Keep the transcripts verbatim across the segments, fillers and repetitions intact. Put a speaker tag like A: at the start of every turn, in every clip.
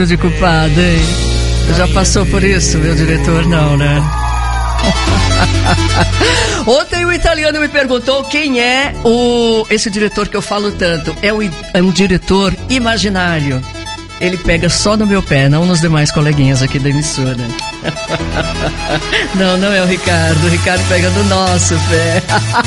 A: de culpado, hein? Já passou por isso, meu diretor? Não, né? Ontem o italiano me perguntou quem é o esse diretor que eu falo tanto. É, o, é um diretor imaginário. Ele pega só no meu pé, não nos demais coleguinhas aqui da emissora. Não, não é o Ricardo. O Ricardo pega no nosso pé.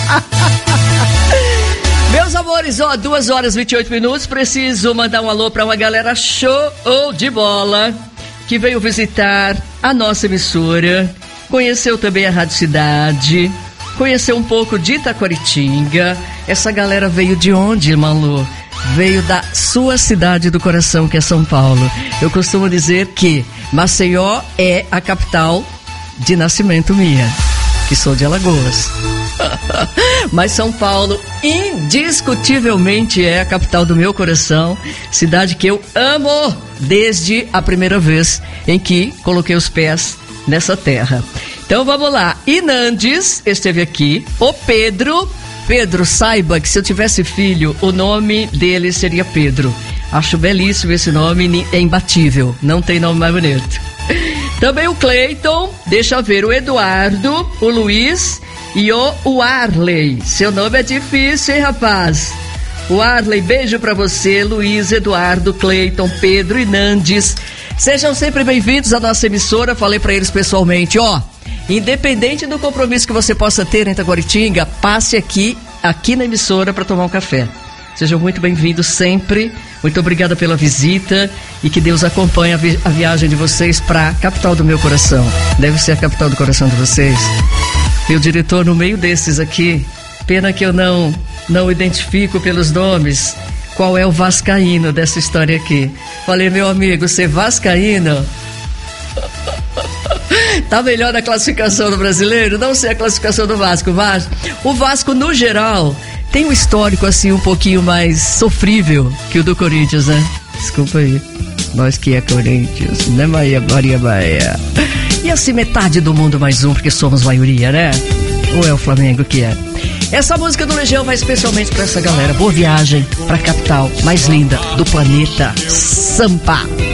A: Meus amores, ó, duas horas e vinte e oito minutos. Preciso mandar um alô pra uma galera show de bola que veio visitar a nossa emissora. Conheceu também a Rádio Cidade. Conheceu um pouco de Itaquaritinga. Essa galera veio de onde, Malu? Veio da sua cidade do coração, que é São Paulo. Eu costumo dizer que Maceió é a capital de nascimento minha, que sou de Alagoas. Mas São Paulo indiscutivelmente é a capital do meu coração, cidade que eu amo desde a primeira vez em que coloquei os pés nessa terra. Então vamos lá. Inandes esteve aqui, o Pedro... Pedro, saiba que se eu tivesse filho, o nome dele seria Pedro. Acho belíssimo esse nome, é imbatível, não tem nome mais bonito. Também o Cleiton, deixa eu ver, o Eduardo, o Luiz e o Arley. Seu nome é difícil, hein, rapaz? O Arley, beijo pra você, Luiz, Eduardo, Cleiton, Pedro e Nandes. Sejam sempre bem-vindos à nossa emissora. Falei pra eles pessoalmente, ó, independente do compromisso que você possa ter em Itaquaritinga, passe aqui, aqui na emissora para tomar um café. Sejam muito bem-vindos sempre. Muito obrigada pela visita e que Deus acompanhe a, vi- a viagem de vocês para a capital do meu coração. Deve ser a capital do coração de vocês. Meu diretor, no meio desses aqui, pena que eu não, não identifico pelos nomes qual é o vascaíno dessa história aqui. Falei, meu amigo, ser vascaíno... Tá melhor na classificação do brasileiro? Não sei a classificação do Vasco. O Vasco, o Vasco no geral, tem um histórico assim um pouquinho mais sofrível que o do Corinthians, né? Desculpa aí. Nós que é Corinthians, né, Maria, Maria, Maria. E assim, metade do mundo mais um, porque somos maioria, né? Ou é o Flamengo que é? Essa música do Legião vai especialmente pra essa galera. Boa viagem pra capital mais linda do planeta, Sampa.